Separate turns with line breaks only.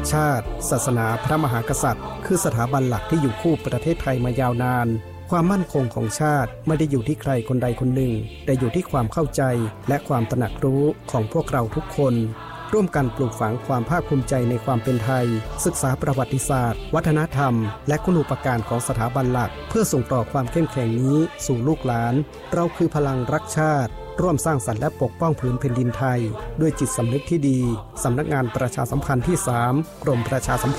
ชาติศาสนาพระมหากษัตริย์คือสถาบันหลักที่อยู่คู่ประเทศไทยมายาวนานความมั่นคงของชาติไม่ได้อยู่ที่ใครคนใดคนหนึ่งแต่อยู่ที่ความเข้าใจและความตระหนักรู้ของพวกเราทุกคนร่วมกันปลูกฝังความภาคภูมิใจในความเป็นไทยศึกษาประวัติศาสตร์วัฒนธรรมและคุณูปการของสถาบันหลักเพื่อส่งต่อความเข้มแข็งนี้สู่ลูกหลานเราคือพลังรักชาติร่วมสร้างสรรค์และปกป้องผืนแผ่นดินไทยด้วยจิตสำนึกที่ดีสำนักงานประชาสัมพันธ์ที่ 3 กรมประชาสัมพันธ์